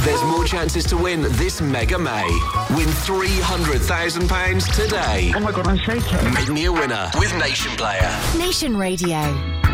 There's more chances to win this Mega May. Win £300,000 today. Oh my God, I'm shaking. Make me a winner with Nation Player. Nation Radio.